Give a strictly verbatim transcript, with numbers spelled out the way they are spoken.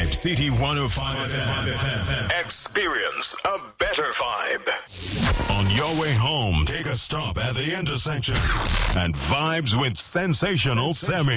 Vibe City one oh five F M. Experience a better vibe. On your way home, take a stop at the intersection and vibes with Sensational Semi.